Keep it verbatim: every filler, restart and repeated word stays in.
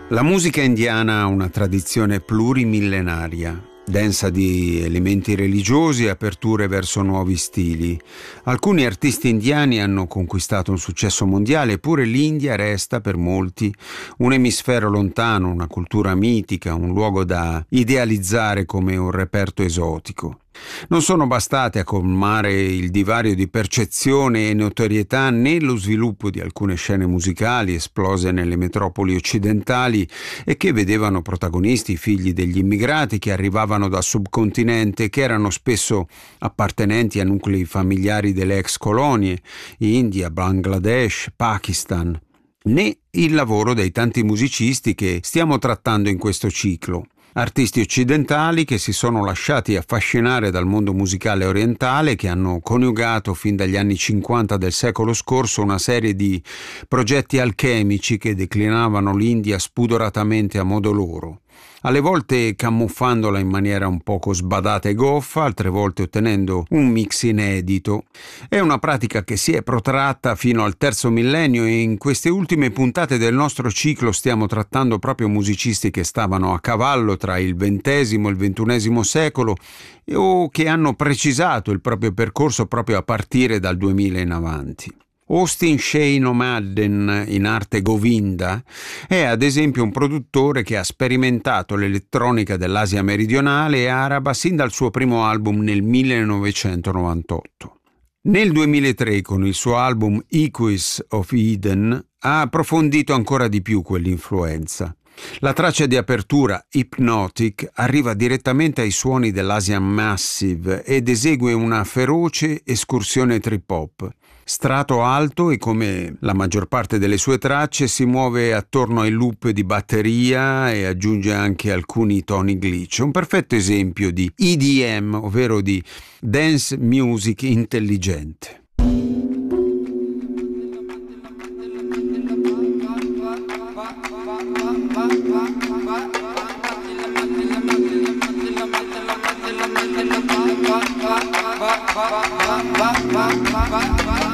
La musica indiana ha una tradizione plurimillenaria, densa di elementi religiosi e aperture verso nuovi stili. Alcuni artisti indiani hanno conquistato un successo mondiale, eppure l'India resta per molti un emisfero lontano, una cultura mitica, un luogo da idealizzare come un reperto esotico. Non sono bastate a colmare il divario di percezione e notorietà né lo sviluppo di alcune scene musicali esplose nelle metropoli occidentali e che vedevano protagonisti i figli degli immigrati che arrivavano dal subcontinente e che erano spesso appartenenti a nuclei familiari delle ex colonie, India, Bangladesh, Pakistan, né il lavoro dei tanti musicisti che stiamo trattando in questo ciclo. Artisti occidentali che si sono lasciati affascinare dal mondo musicale orientale, che hanno coniugato fin dagli anni cinquanta del secolo scorso una serie di progetti alchemici che declinavano l'India spudoratamente a modo loro, alle volte camuffandola in maniera un poco sbadata e goffa, altre volte ottenendo un mix inedito. È una pratica che si è protratta fino al terzo millennio e in queste ultime puntate del nostro ciclo stiamo trattando proprio musicisti che stavano a cavallo tra il ventesimo e il ventunesimo secolo o che hanno precisato il proprio percorso proprio a partire dal duemila in avanti. Austin Shane O'Madden, in arte Govinda, è ad esempio un produttore che ha sperimentato l'elettronica dell'Asia meridionale e araba sin dal suo primo album nel millenovecentonovantotto. Nel duemilatré, con il suo album Echoes of Eden, ha approfondito ancora di più quell'influenza. La traccia di apertura, Hypnotic, arriva direttamente ai suoni dell'Asian Massive ed esegue una feroce escursione trip-hop. Strato alto e, come la maggior parte delle sue tracce, si muove attorno ai loop di batteria e aggiunge anche alcuni toni glitch. Un perfetto esempio di E D M, ovvero di dance music intelligente. Bye.